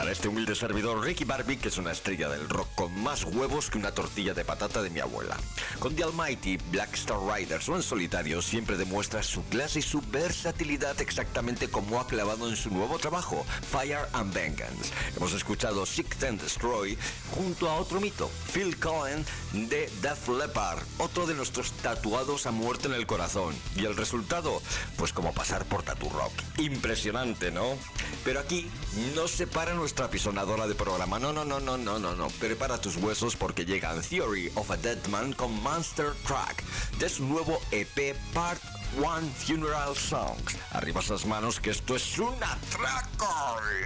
Para este humilde servidor, Ricky Barbie, que es una estrella del rock con más huevos que una tortilla de patata de mi abuela. Con The Almighty, Black Star Riders o en solitario, siempre demuestra su clase y su versatilidad exactamente como ha clavado en su nuevo trabajo, Fire and Vengeance. Hemos escuchado Seek and Destroy junto a otro mito, Phil Collen de Def Leppard, otro de nuestros tatuados a muerte en el corazón. Y el resultado, pues como pasar por Tattoo Rock. Impresionante, ¿no? Pero aquí no se para nuestra apisonadora de programa. No. Prepara tus huesos porque llegan Theory of a Dead Man con Monster Truck de su nuevo EP Part 1 Funeral Songs. Arriba esas manos que esto es un atraco.